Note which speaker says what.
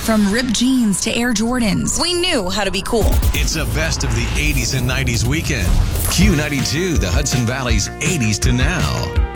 Speaker 1: From ripped jeans to Air Jordans, we knew how to be cool.
Speaker 2: It's a best of the 80s and 90s weekend. Q92, the Hudson Valley's 80s to now.